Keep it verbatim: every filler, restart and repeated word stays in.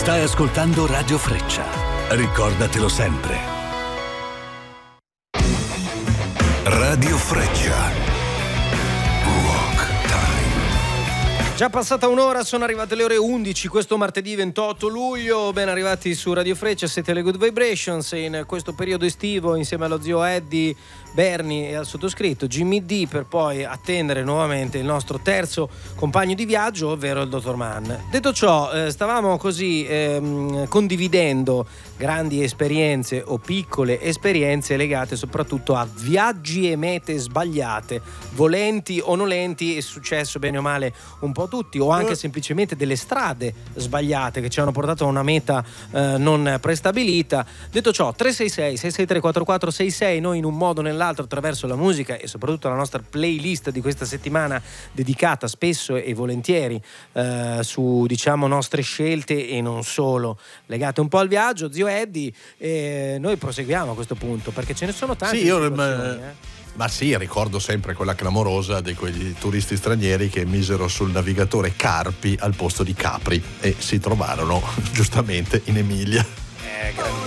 Stai ascoltando Radio Freccia. Ricordatelo sempre. Radio Freccia. Già passata un'ora, sono arrivate le ore undici, questo martedì ventotto luglio, ben arrivati su Radio Freccia, siete le Good Vibrations e in questo periodo estivo insieme allo zio Eddie, Bernie e al sottoscritto Jimmy D, per poi attendere nuovamente il nostro terzo compagno di viaggio, ovvero il dottor Mann. Detto ciò, eh, stavamo così ehm, condividendo grandi esperienze o piccole esperienze legate soprattutto a viaggi e mete sbagliate, volenti o nolenti. È successo bene o male un po' tutti, o anche semplicemente delle strade sbagliate che ci hanno portato a una meta eh, non prestabilita. Detto ciò, tre sei sei sei sei tre quattro quattro sei sei, noi in un modo o nell'altro attraverso la musica e soprattutto la nostra playlist di questa settimana dedicata spesso e volentieri eh, su, diciamo, nostre scelte e non solo legate un po' al viaggio. Zio Eddie, eh, noi proseguiamo a questo punto perché ce ne sono tanti. Sì, io ma, eh. ma sì, ricordo sempre quella clamorosa di quegli turisti stranieri che misero sul navigatore Carpi al posto di Capri e si trovarono giustamente in Emilia. Eh,